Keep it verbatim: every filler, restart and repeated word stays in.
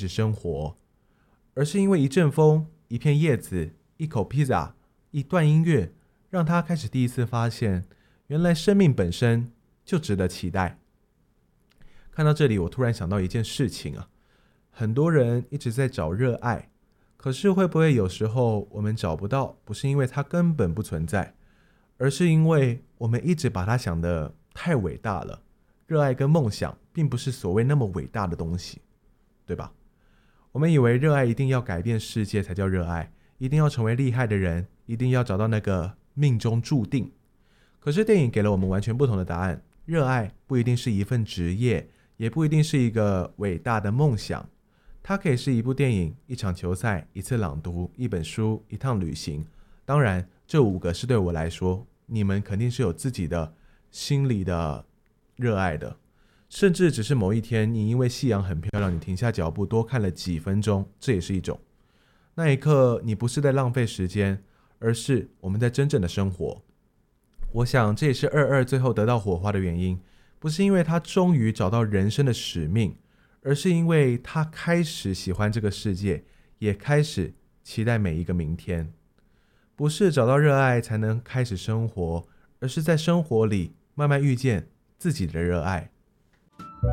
始生活，而是因为一阵风、一片叶子、一口披萨、一段音乐，让他开始第一次发现，原来生命本身就值得期待。看到这里，我突然想到一件事情啊，很多人一直在找热爱，可是会不会有时候我们找不到，不是因为它根本不存在，而是因为我们一直把它想得太伟大了。热爱跟梦想并不是所谓那么伟大的东西，对吧？我们以为热爱一定要改变世界才叫热爱，一定要成为厉害的人，一定要找到那个命中注定。可是电影给了我们完全不同的答案，热爱不一定是一份职业，也不一定是一个伟大的梦想，它可以是一部电影、一场球赛、一次朗读、一本书、一趟旅行。当然，这五个是对我来说，你们肯定是有自己的心里的热爱的，甚至只是某一天你因为夕阳很漂亮，你停下脚步多看了几分钟，这也是一种。那一刻你不是在浪费时间，而是我们在真正的生活。我想这也是二二最后得到火花的原因，不是因为他终于找到人生的使命，而是因为他开始喜欢这个世界，也开始期待每一个明天。不是找到热爱才能开始生活，而是在生活里慢慢遇见自己的热爱。